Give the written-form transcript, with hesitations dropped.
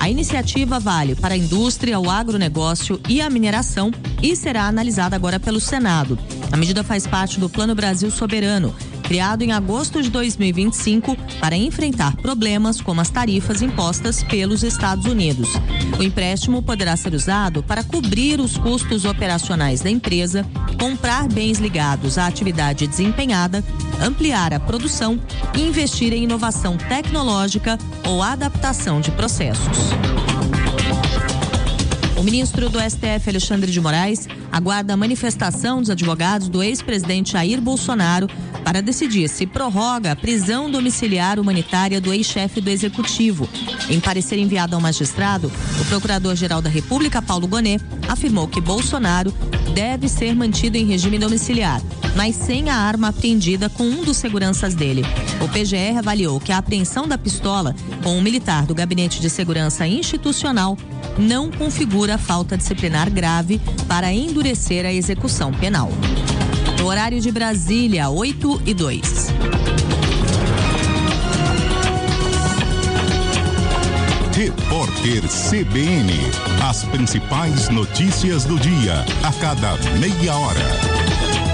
A iniciativa vale para a indústria, o agronegócio e a mineração e será analisada agora pelo Senado. A medida faz parte do Plano Brasil Soberano, criado em agosto de 2025 para enfrentar problemas como as tarifas impostas pelos Estados Unidos. O empréstimo poderá ser usado para cobrir os custos operacionais da empresa, comprar bens ligados à atividade desempenhada, ampliar a produção e investir em inovação tecnológica ou adaptação de processos. O ministro do STF, Alexandre de Moraes, aguarda a manifestação dos advogados do ex-presidente Jair Bolsonaro para decidir se prorroga a prisão domiciliar humanitária do ex-chefe do Executivo. Em parecer enviado ao magistrado, o Procurador-Geral da República, Paulo Gonet, afirmou que Bolsonaro deve ser mantido em regime domiciliar, mas sem a arma apreendida com um dos seguranças dele. O PGR avaliou que a apreensão da pistola com um militar do Gabinete de Segurança Institucional não configura falta disciplinar grave para endurecer a execução penal. No horário de Brasília, 8:02. Repórter CBN. As principais notícias do dia, a cada meia hora.